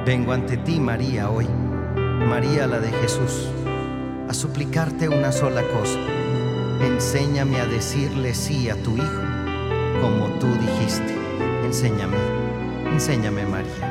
Vengo ante ti, María, hoy, María la de Jesús, a suplicarte una sola cosa. Enséñame a decirle sí a tu Hijo, como tú dijiste. Enséñame, María.